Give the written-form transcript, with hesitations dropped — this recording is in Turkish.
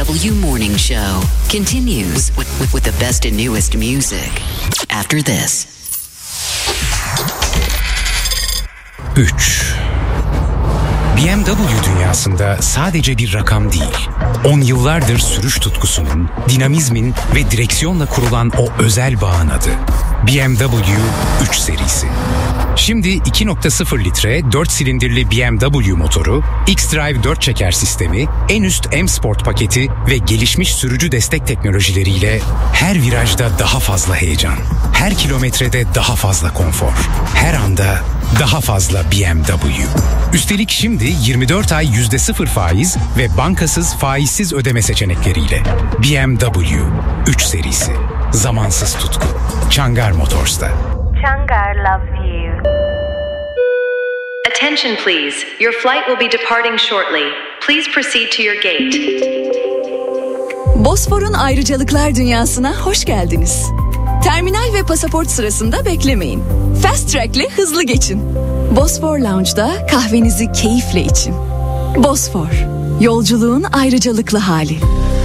BMW Morning Show continues with the best and newest music. After this. 3. BMW dünyasında sadece bir rakam değil, 10 yıllardır sürüş tutkusunun, dinamizmin ve direksiyonla kurulan o özel bağın adı. BMW 3 serisi. Şimdi 2.0 litre 4 silindirli BMW motoru, X-Drive 4 çeker sistemi, en üst M-Sport paketi ve gelişmiş sürücü destek teknolojileriyle her virajda daha fazla heyecan, her kilometrede daha fazla konfor, her anda daha fazla BMW. Üstelik şimdi 24 ay %0 faiz ve bankasız faizsiz ödeme seçenekleriyle. BMW 3 serisi. Zamansız tutku. Changar Motors'ta. Changar loves you. Attention please. Your flight will be departing shortly. Please proceed to your gate. Bosfor'un ayrıcalıklar dünyasına hoş geldiniz. Terminal ve pasaport sırasında beklemeyin. Fast Track'le hızlı geçin. Bosfor Lounge'da kahvenizi keyifle için. Bosfor, yolculuğun ayrıcalıklı hali.